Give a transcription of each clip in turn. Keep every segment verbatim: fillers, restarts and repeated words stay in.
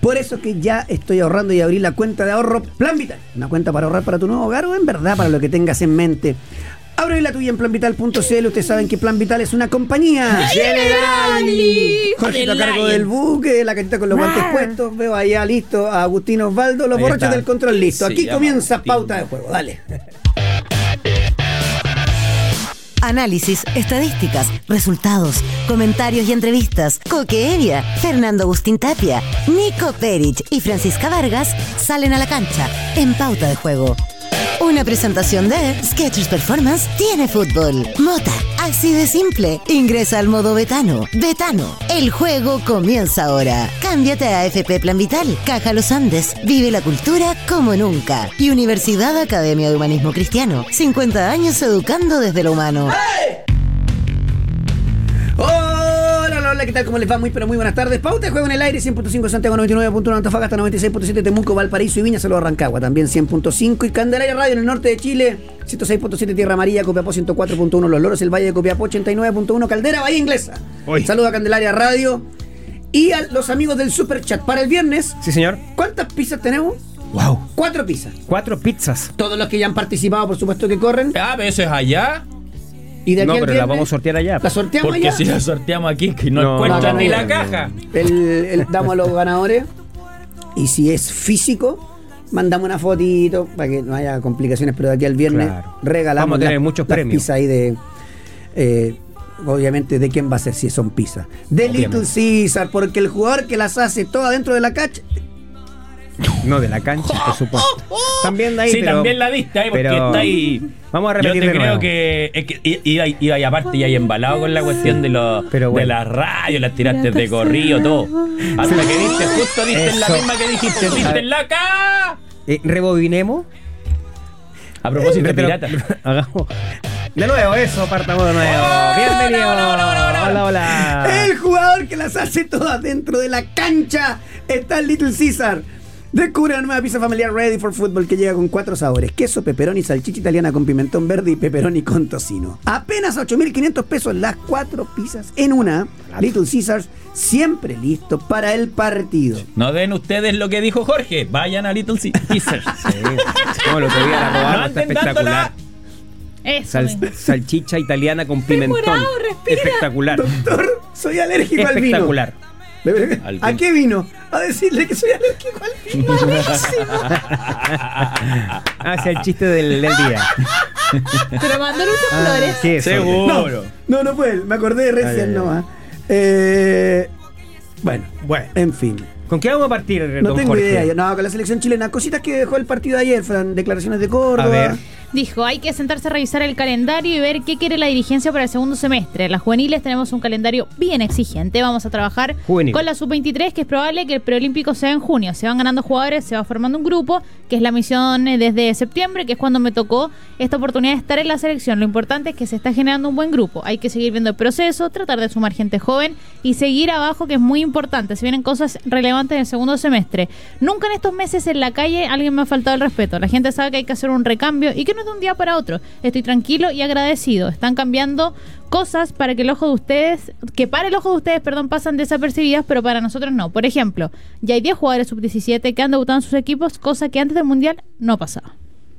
Por eso que ya estoy ahorrando y abrí la cuenta de ahorro Plan Vital. Una cuenta para ahorrar para tu nuevo hogar o en verdad para lo que tengas en mente. Abre la tuya en plan vital punto c l. Ustedes saben que Plan Vital es una compañía Generali. Jorge a cargo del buque, la carita con los guantes puestos. Veo allá listo a Agustín Osvaldo, los Ahí borrachos está. del control listo. Aquí Se comienza llama Pauta de Juego. Dale. Análisis, estadísticas, resultados, comentarios y entrevistas. Coque Evia, Fernando Agustín Tapia, Nico Perich y Francisca Vargas salen a la cancha en Pauta de Juego. Una presentación de Skechers Performance tiene fútbol. Mota, así de simple. Ingresa al modo Betano. Betano, el juego comienza ahora. Cámbiate a A F P Plan Vital, Caja Los Andes. Vive la cultura como nunca. Y Universidad Academia de Humanismo Cristiano. cincuenta años educando desde lo humano. Hola, hola, ¿qué tal? ¿Cómo les va? Muy, pero muy buenas tardes. Pauta de Juego en el aire, cien punto cinco Santiago, noventa y nueve punto uno Antofagasta, noventa y seis punto siete Temuco, Valparaíso y Viña, Saludos a Rancagua, también cien punto cinco y Candelaria Radio en el norte de Chile, ciento seis punto siete Tierra Amarilla, Copiapó ciento cuatro punto uno Los Loros, el Valle de Copiapó ochenta y nueve punto uno Caldera, Bahía Inglesa. Hoy. Saludos a Candelaria Radio y a los amigos del Super Chat. Para el viernes, Sí, señor. ¿cuántas pizzas tenemos? Wow. Cuatro pizzas. Cuatro pizzas. Todos los que ya han participado, por supuesto que corren. Ah, pero eso es allá. Y de aquí No, al pero la viernes, vamos a sortear allá. ¿la sorteamos Porque allá? si la sorteamos aquí, que no, No, encuentran no, ni no, la no, caja. El, el- damos a los ganadores y si es físico mandamos una fotito para que no haya complicaciones, pero de aquí al viernes Claro. regalamos Vamos a tener las- muchos las premios. pizzas ahí de eh, obviamente de quién va a ser si son pizzas de Obviamente. Little Caesar, porque el jugador que las hace todas dentro de la cancha. No, de la cancha, por supuesto. También de ahí, Sí, pero- también la diste ahí porque pero- está ahí. Vamos a Yo repetir te de creo nuevo. que, es que i- iba, iba y aparte y ahí embalado con la cuestión de los Pero bueno. de las radios, las tiraste de corrido, todo. Hasta que diste, justo diste en la Eso. misma que dijiste, diste en la acá. Eh, rebobinemos. A propósito de Retro- pirata. Hagamos. De nuevo, eso, partamos de nuevo. Bienvenido. hola, hola, hola, hola. Hola, hola. El jugador que las hace todas dentro de la cancha está en Little Caesar. Descubre la nueva pizza familiar Ready for Football que llega con cuatro sabores: queso, pepperoni, salchicha italiana con pimentón verde y pepperoni con tocino. Apenas ocho mil quinientos pesos las cuatro pizzas en una. Little Caesars, siempre listo para el partido. No den ustedes lo que dijo Jorge, vayan a Little Caesars. Sí. Como lo que vi a la No robada, está anden espectacular. dándola. Eso. Sal- mismo. salchicha italiana con pimentón. morado, respira. Espectacular. Doctor, soy alérgico al vino. Espectacular. Al ¿A vino. qué vino? A decirle que soy alérgico al vino. Hacia el chiste del, del día. Pero mandó muchas flores. ¿Qué es eso? Seguro. No, no fue él. Me acordé de recién Ay, ay, ay. nomás. Eh, bueno, Bueno, en fin. ¿con qué vamos a partir, No don tengo Jorge? idea. No, con la selección chilena. Cositas que dejó el partido de ayer, Fran. Declaraciones de Córdoba. A ver. Dijo, hay que sentarse a revisar el calendario y ver qué quiere la dirigencia para el segundo semestre. Las juveniles tenemos un calendario bien exigente. Vamos a trabajar Juvenil. con la sub veintitrés, que es probable que el preolímpico sea en junio. Se van ganando jugadores, se va formando un grupo, que es la misión eh, desde septiembre, que es cuando me tocó esta oportunidad de estar en la selección. Lo importante es que se está generando un buen grupo. Hay que seguir viendo el proceso, tratar de sumar gente joven y seguir abajo, que es muy importante. Se vienen cosas relevantes en el segundo semestre. Nunca en estos meses en la calle alguien me ha faltado el respeto. La gente sabe que hay que hacer un recambio y que no es de un día para otro. Estoy tranquilo y agradecido. Están cambiando cosas para que el ojo de ustedes, que para el ojo de ustedes, perdón, pasan desapercibidas, pero para nosotros no. Por ejemplo, ya hay diez jugadores sub diecisiete que han debutado en sus equipos, cosa que antes del Mundial no pasaba.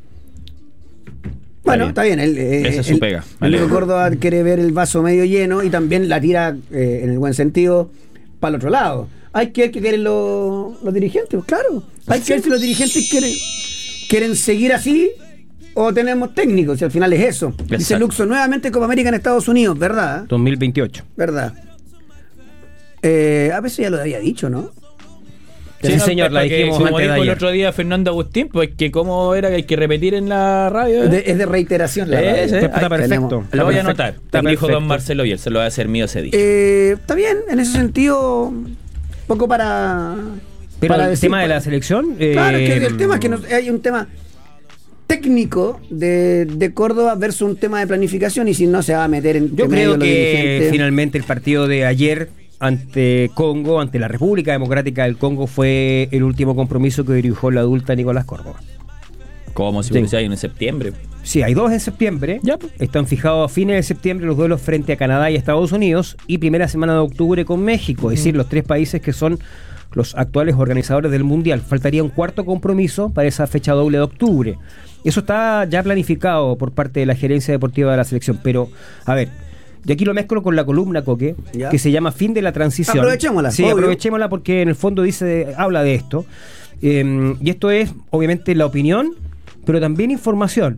Bueno, Está está bien. El, eh, Esa es su el- pega. el Vale. Córdoba quiere ver el vaso medio lleno y también la tira, eh, en el buen sentido, para el otro lado. Hay que ver qué quieren los, los dirigentes, pues, claro. Hay que ver si los dirigentes quieren, quieren seguir así o tenemos técnicos, y al final es eso. Dice Exacto. Luxo, nuevamente Copa América en Estados Unidos, ¿verdad? dos mil veintiocho. ¿Verdad? Eh, a veces ya lo había dicho, ¿no? Sí, no, señor, pero la que, dijimos como antes de dijo el ayer. otro día Fernando Agustín, pues que cómo era que hay que repetir en la radio. De- es de reiteración la Eh, radio. sí. Está Ay, perfecto. tenemos- Lo voy a Está anotar. perfecto. Te dijo Está don Marcelo y él se lo va a hacer mío ese día. Eh, está bien, en ese sentido, poco para... Pero para el decir- tema de la selección. Claro, es que eh, el tema es que nos- hay un tema técnico de, de Córdoba versus un tema de planificación, y si no se va a meter en Yo entre medio creo los que dirigentes. finalmente el partido de ayer ante Congo, ante la República Democrática del Congo, fue el último compromiso que dirigió la adulta Nicolás Córdoba. Como si Sí. fuese ahí en septiembre. Sí, hay dos en septiembre. Ya, pues. Están fijados a fines de septiembre los duelos frente a Canadá y Estados Unidos, y primera semana de octubre con México, es decir, los tres países que son los actuales organizadores del Mundial. Faltaría un cuarto compromiso para esa fecha doble de octubre. Eso está ya planificado por parte de la gerencia deportiva de la selección. Pero, a ver, y aquí lo mezclo con la columna, Coque, ¿ya?, que se llama Fin de la Transición. Aprovechémosla. Sí, obvio. aprovechémosla porque en el fondo dice, habla de esto. Eh, y esto es, obviamente, la opinión, pero también información.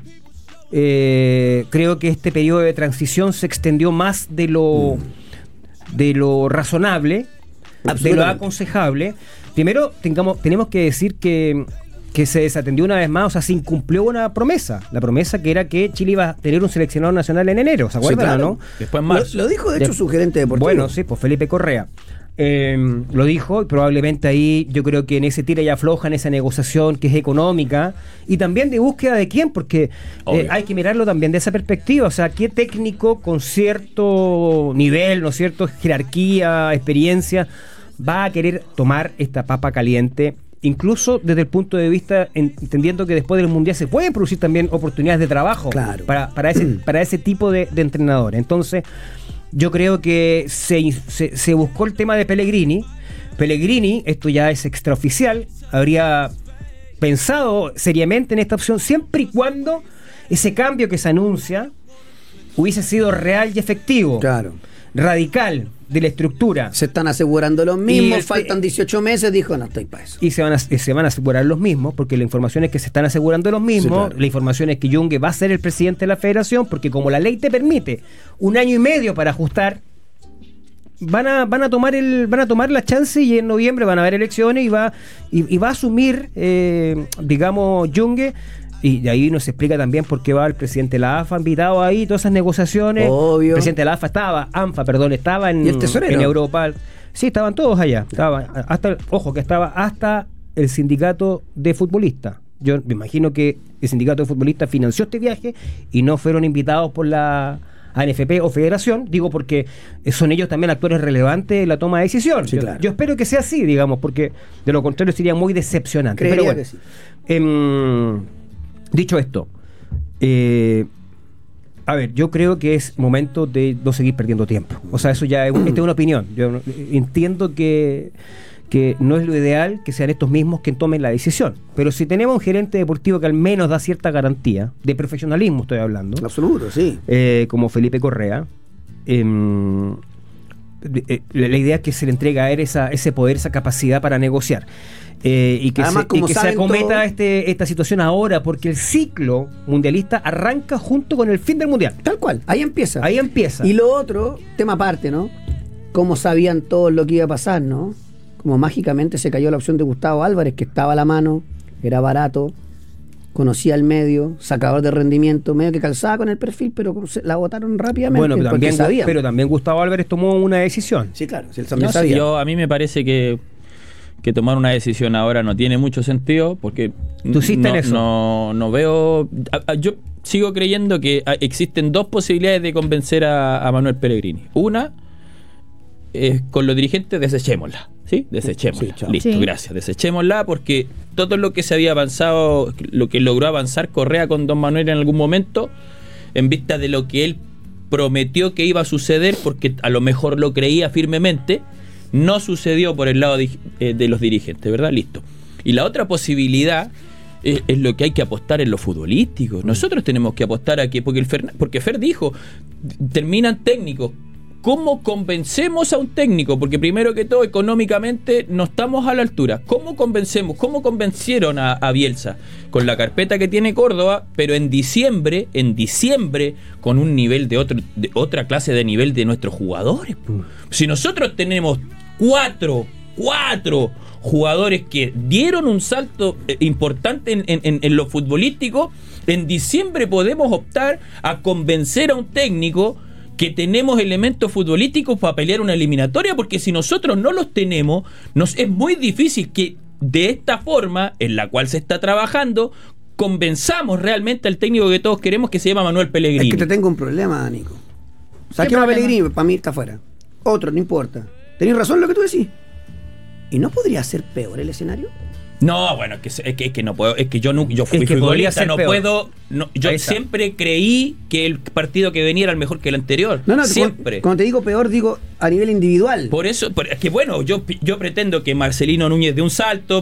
Eh, creo que este periodo de transición se extendió más de lo, mm. de lo razonable, de lo aconsejable. Primero, tengamos, tenemos que decir que, que se desatendió una vez más, o sea, se incumplió una promesa. La promesa que era que Chile iba a tener un seleccionador nacional en enero, ¿se acuerdan? Sí, claro. ¿No? Después más. Lo, lo dijo, de hecho, de, su gerente deportivo. Bueno, sí, pues Felipe Correa. Eh, lo dijo, y probablemente ahí yo creo que en ese tira y afloja, en esa negociación que es económica y también de búsqueda de quién, porque eh, hay que mirarlo también de esa perspectiva, o sea, qué técnico con cierto nivel, ¿no es cierto?, jerarquía, experiencia, va a querer tomar esta papa caliente, incluso desde el punto de vista, entendiendo que después del Mundial se pueden producir también oportunidades de trabajo, claro, para, para, ese, para ese tipo de, de entrenadores. Entonces yo creo que se, se, se buscó el tema de Pellegrini. Pellegrini, esto ya es extraoficial, habría pensado seriamente en esta opción siempre y cuando ese cambio que se anuncia hubiese sido real y efectivo. Claro. Radical de la estructura. Se están asegurando los mismos, este, faltan dieciocho meses, dijo, no estoy para eso. Y se van, a, se van a asegurar los mismos, porque la información es que se están asegurando los mismos, sí, claro. La información es que Junge va a ser el presidente de la federación, porque como la ley te permite un año y medio para ajustar, van a, van a tomar el, van a tomar la chance y en noviembre van a haber elecciones y va, y, y va a asumir, eh, digamos, Junge. Y de ahí nos explica también por qué va el presidente de la A F A invitado ahí, todas esas negociaciones. Obvio. El presidente de la A F A estaba, ANFA, perdón, estaba en, en Europa. Sí, estaban todos allá. Estaba hasta, ojo, que estaba hasta el sindicato de futbolistas. Yo me imagino que el sindicato de futbolistas financió este viaje y no fueron invitados por la A N F P o Federación, digo porque son ellos también actores relevantes en la toma de decisión. Sí, yo, claro. yo espero que sea así, digamos, porque de lo contrario sería muy decepcionante. Creería Pero bueno, que sí. Eh, Dicho esto, eh, a ver, yo creo que es momento de no seguir perdiendo tiempo. O sea, eso ya es, esta es una opinión. Yo entiendo que, que no es lo ideal que sean estos mismos quienes tomen la decisión. Pero si tenemos un gerente deportivo que al menos da cierta garantía, de profesionalismo estoy hablando. Absoluto, sí. Eh, como Felipe Correa, eh, eh, la idea es que se le entrega a él esa, ese poder, esa capacidad para negociar. Eh, y que Además, se, y que se acometa todo... este, esta situación ahora, porque el ciclo mundialista arranca junto con el fin del mundial. Tal cual, ahí empieza. Ahí empieza. Y lo otro, tema aparte, ¿no? Cómo sabían todos lo que iba a pasar, ¿no? Como mágicamente se cayó la opción de Gustavo Álvarez, que estaba a la mano, era barato, conocía el medio, sacador de rendimiento, medio que calzaba con el perfil, pero la votaron rápidamente. Bueno, pero también, pero también Gustavo Álvarez tomó una decisión. Sí, claro, si él también no, sabía. Sí, yo, a mí me parece que que tomar una decisión ahora no tiene mucho sentido, porque ¿Tú hiciste no, en eso? no, no veo... A, a, yo sigo creyendo que a, existen dos posibilidades de convencer a, a Manuel Pellegrini. Una, es con los dirigentes, desechémosla, ¿sí? Desechémosla. Sí, Listo, sí. Gracias. Desechémosla, porque todo lo que se había avanzado, lo que logró avanzar Correa con Don Manuel en algún momento, en vista de lo que él prometió que iba a suceder, porque a lo mejor lo creía firmemente, no sucedió por el lado de, eh, de los dirigentes, ¿verdad? Listo. Y la otra posibilidad es, es lo que hay que apostar en lo futbolístico. Nosotros tenemos que apostar a que, porque, el Fer, porque Fer dijo, terminan técnicos. ¿Cómo convencemos a un técnico? Porque primero que todo, económicamente no estamos a la altura. ¿Cómo convencemos? ¿Cómo convencieron a, a Bielsa? Con la carpeta que tiene Córdoba, pero en diciembre, en diciembre, con un nivel de, otro, de otra clase de nivel de nuestros jugadores. Si nosotros tenemos cuatro, cuatro jugadores que dieron un salto importante en, en, en lo futbolístico, en diciembre podemos optar a convencer a un técnico que tenemos elementos futbolísticos para pelear una eliminatoria, porque si nosotros no los tenemos, nos es muy difícil que de esta forma, en la cual se está trabajando, convenzamos realmente al técnico que todos queremos, que se llama Manuel Pellegrini. Es que te tengo un problema, Nico. Saquemos a Pellegrini, para mí está fuera. Otro, no importa. Tenés razón lo que tú decís. ¿Y no podría ser peor el escenario? No, bueno, es que, es que, es que no puedo, es que yo no, yo fui Es que podría futbolista, ser no peor. puedo, no, yo Ahí está. siempre creí que el partido que venía era el mejor que el anterior. No, no, siempre. Cuando, cuando te digo peor, digo a nivel individual. Por eso, por- es que bueno, yo, yo pretendo que Marcelino Núñez dé un salto,